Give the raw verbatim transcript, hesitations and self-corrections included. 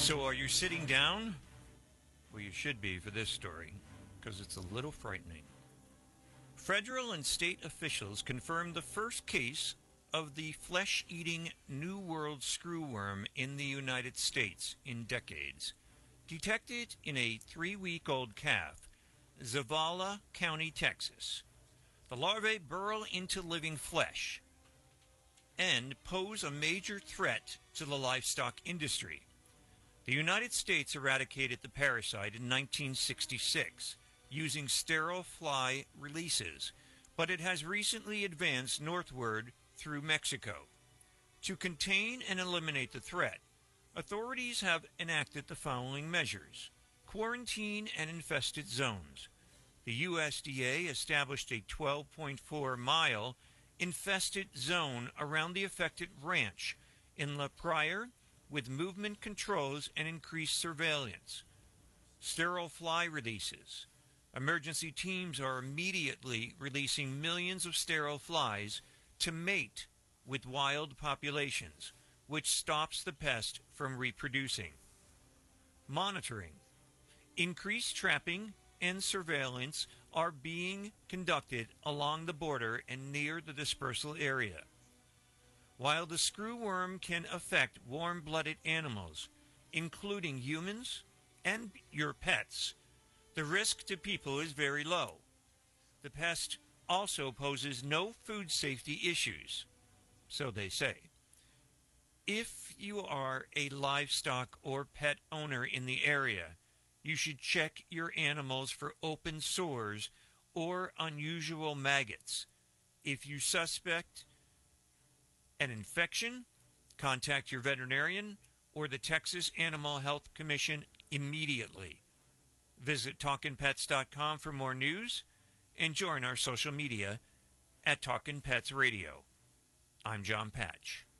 So, are you sitting down? Well, you should be for this story, because it's a little frightening. Federal and state officials confirmed the first case of the flesh-eating New World screwworm in the United States in decades, detected in a three-week-old calf, Zavala County, Texas. The larvae burrow into living flesh and pose a major threat to the livestock industry. The United States eradicated the parasite in nineteen sixty-six using sterile fly releases, but it has recently advanced northward through Mexico. To contain and eliminate the threat, authorities have enacted the following measures: quarantine and infested zones. The U S D A established a twelve point four mile infested zone around the affected ranch in La Prairie, with movement controls and increased surveillance. Sterile fly releases. Emergency teams are immediately releasing millions of sterile flies to mate with wild populations, which stops the pest from reproducing. Monitoring. Increased trapping and surveillance are being conducted along the border and near the dispersal area. While the screwworm can affect warm-blooded animals, including humans and your pets, the risk to people is very low. The pest also poses no food safety issues, so they say. If you are a livestock or pet owner in the area, you should check your animals for open sores or unusual maggots. If you suspect an infection, contact your veterinarian or the Texas Animal Health Commission immediately. Visit talkin pets dot com for more news and join our social media at Talkin' Pets Radio. I'm John Patch.